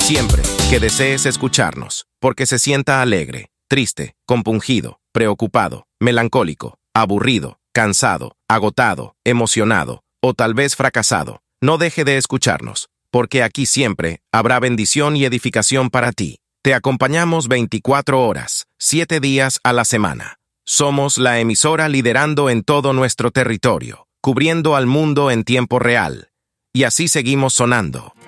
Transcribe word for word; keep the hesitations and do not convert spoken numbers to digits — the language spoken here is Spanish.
Siempre que desees escucharnos, porque se sienta alegre, triste, compungido, preocupado, melancólico, aburrido, cansado, agotado, emocionado o tal vez fracasado, no deje de escucharnos, porque aquí siempre habrá bendición y edificación para ti. Te acompañamos veinticuatro horas, siete días a la semana. Somos la emisora liderando en todo nuestro territorio, cubriendo al mundo en tiempo real. Y así seguimos sonando.